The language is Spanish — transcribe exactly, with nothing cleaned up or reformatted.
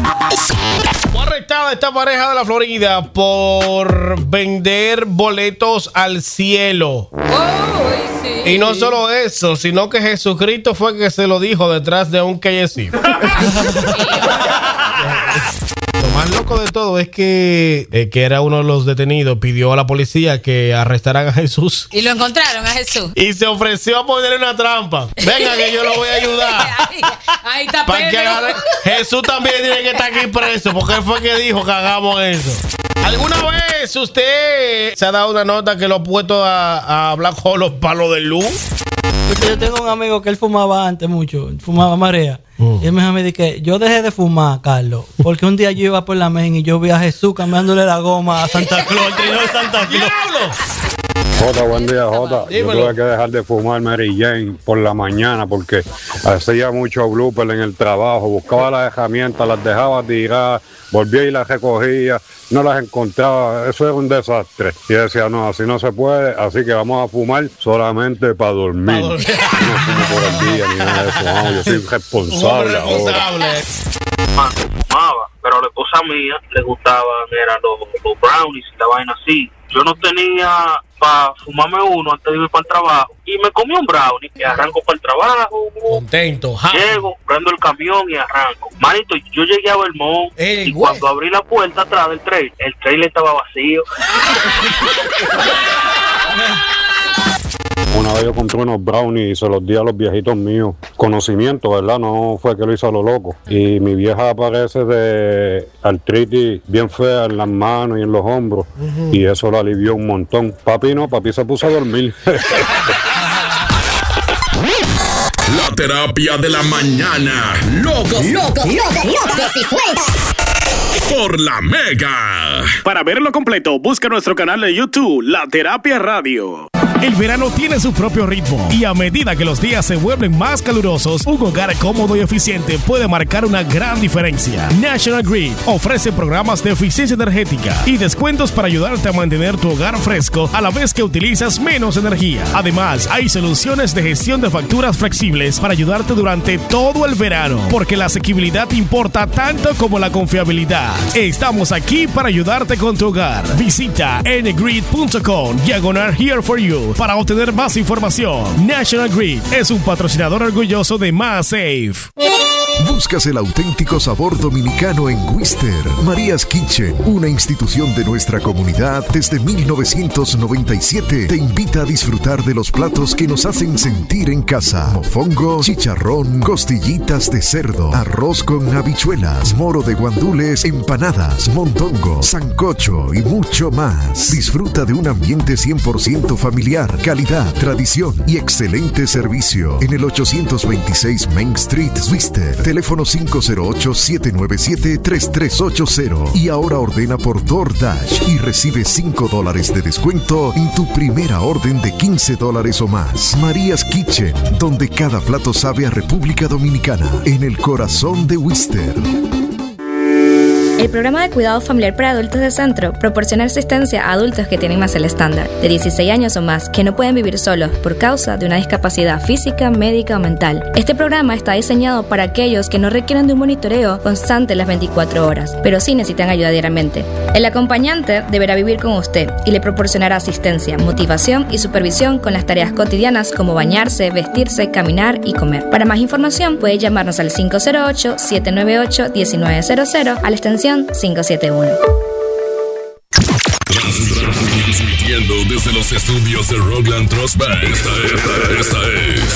Fue arrestada esta pareja de la Florida por vender boletos al cielo. Oh, sí. Y no solo eso, sino que Jesucristo fue que se lo dijo detrás de un K F C. Lo más loco de todo es que, eh, que era uno de los detenidos, pidió a la policía que arrestaran a Jesús. Y lo encontraron a Jesús. Y se ofreció a ponerle una trampa. Venga que yo lo voy a ayudar. Ahí, ahí está Para que Pedro. agarre- Jesús también tiene que estar aquí preso, porque él fue que dijo que hagamos eso. ¿Alguna vez usted se ha dado una nota que lo ha puesto a, a hablar con los palos de luz? Yo tengo un amigo que él fumaba antes mucho, fumaba marea. Mm. Y él me dijo a mí de que yo dejé de fumar, Carlos, porque un día yo iba por la main y yo vi a Jesús cambiándole la goma a Santa Claus, el trino de Santa Claus. ¡Diablo! Jota, buen día, Jota. Yo Dímelo. tuve que dejar de fumar Mary Jane por la mañana porque hacía mucho blooper en el trabajo. Buscaba las herramientas, las dejaba tiradas, volvía y las recogía, no las encontraba. Eso era un desastre. Y decía, no, así no se puede, así que vamos a fumar solamente para dormir. Pa' dormir. Yo no fumo por el día ni nada de eso. No, yo soy Un hombre responsable ahora. responsable. Fumaba, pero a la esposa mía le gustaban eran los, los brownies y la vaina así. Yo no tenía para fumarme uno antes de ir para el trabajo y me comí un brownie y arranco para el trabajo. Contento. Ja. Llego, prendo el camión y arranco. Manito, yo llegué a Vermont Ey, y güey. cuando abrí la puerta atrás del tren, el trailer estaba vacío. Una vez yo compré unos brownies y se los di a los viejitos míos. Conocimiento, ¿verdad? No fue que lo hizo a lo loco. Y mi vieja padece de artritis bien fea en las manos y en los hombros. Y eso lo alivió un montón. Papi no, papi se puso a dormir. La terapia de la mañana. Locos, Locos, locos, locos y sueltas. por la Mega. Para verlo completo, busca nuestro canal de YouTube, La Terapia Radio. El verano tiene su propio ritmo y a medida que los días se vuelven más calurosos, un hogar cómodo y eficiente puede marcar una gran diferencia. National Grid ofrece programas de eficiencia energética y descuentos para ayudarte a mantener tu hogar fresco a la vez que utilizas menos energía. Además, hay soluciones de gestión de facturas flexibles para ayudarte durante todo el verano, porque la asequibilidad importa tanto como la confiabilidad. Estamos aquí para ayudarte con tu hogar. Visita n grid punto com diagonal here for you para obtener más información. National Grid es un patrocinador orgulloso de MassSafe. Buscas el auténtico sabor dominicano en Wister. María's Kitchen, una institución de nuestra comunidad desde mil novecientos noventa y siete, te invita a disfrutar de los platos que nos hacen sentir en casa. Mofongo, chicharrón, costillitas de cerdo, arroz con habichuelas, moro de guandules, empanadas, mondongo, sancocho y mucho más. Disfruta de un ambiente cien por ciento familiar, calidad, tradición y excelente servicio en el ochocientos veintiséis Main Street, Wister. Teléfono cinco cero ocho, siete nueve siete, tres tres ocho cero. Y ahora ordena por DoorDash y recibe cinco dólares de descuento en tu primera orden de quince dólares o más. María's Kitchen, donde cada plato sabe a República Dominicana, en el corazón de Wister. El programa de cuidado familiar para adultos de Centro proporciona asistencia a adultos que tienen más el estándar, de dieciséis años o más, que no pueden vivir solos por causa de una discapacidad física, médica o mental. Este programa está diseñado para aquellos que no requieren de un monitoreo constante las veinticuatro horas, pero sí necesitan ayuda diariamente. El acompañante deberá vivir con usted y le proporcionará asistencia, motivación y supervisión con las tareas cotidianas como bañarse, vestirse, caminar y comer. Para más información puede llamarnos al cinco cero ocho, siete nueve ocho, uno nueve cero cero a la extensión cinco siete uno. Transmitiendo desde los estudios de Rockland Trust Bank. Esta es, esta es